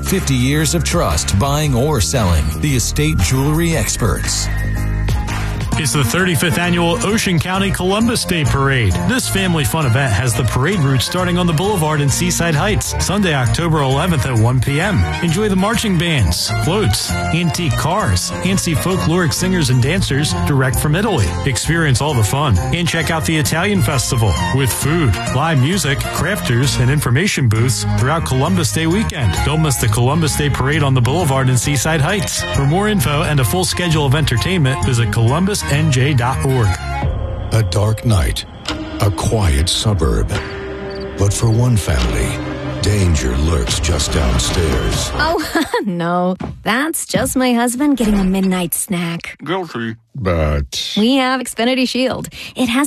50 years of trust buying or selling. The Estate Jewelry Experts. It's the 35th annual Ocean County Columbus Day Parade. This family fun event has the parade route starting on the boulevard in Seaside Heights, Sunday, October 11th at 1 p.m. Enjoy the marching bands, floats, antique cars, and see folkloric singers and dancers direct from Italy. Experience all the fun and check out the Italian Festival with food, live music, crafters, and information booths throughout Columbus Day weekend. Don't miss the Columbus Day Parade on the boulevard in Seaside Heights. For more info and a full schedule of entertainment, visit columbusnj.org. A dark night, a quiet suburb. But for one family, danger lurks just downstairs. Oh, no. That's just my husband getting a midnight snack. Guilty. But We have Xfinity Shield. It has